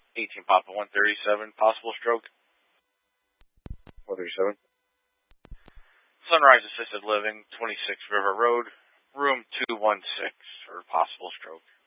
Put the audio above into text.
18 Papa 137, possible stroke. 137. Sunrise Assisted Living, 26 River Road, room 216, for possible stroke.